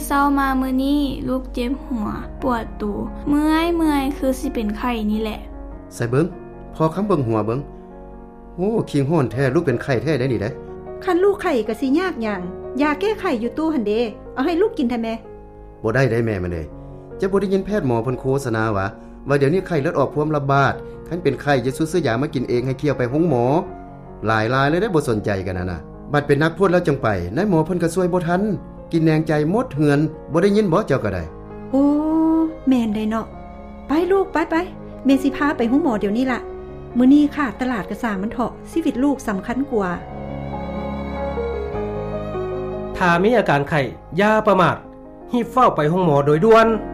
เช้ามามื้อนี้ลูกเจ็บหัวปวดตูเมื่อยคือสิเป็นไข้นี่แหละใส่เบิ่งพอคำเบิ่งหัวเบิ่งโอ้คิงฮ้อนแท้ลูกเป็นไข้แท้ได้นี่เด้คันลูกไข้ก็สิยากหยังยาแก้ไข้อยู่ตู้หั่นเด้เอาให้ลูกกินแท้แม่บ่ได้แม่มันเด้จะบ่ได้ยินแพทย์หมอเพิ่นโฆษณาว่าเดี๋ยวนี้ไข้เลือดออกพวมระบาดคันเป็นไข้จะซื้อยามากินเองให้เคี่ยวไปห้องหมอหลายเลยได้บ่สนใจกันน่ะบัดเป็นนักโทษแล้วจังไปนายหมอเพิ่นก็ช่วยบ่ทันกินแนงใจหมดเหือนบ่ได้ยินบ่เจ้าก็ได้โอ้แม่นได้เนาะไปลูกไปแม่สิพาไปห้องหมอเดี๋ยวนี้ล่ะมื้อนี้ค่ะตลาดกระสางมันเถาะชีวิตลูกสำคัญกว่าถ้ามีอาการไข้อย่าประมาทรีบเฝ้าไปห้องหมอโดยด่วน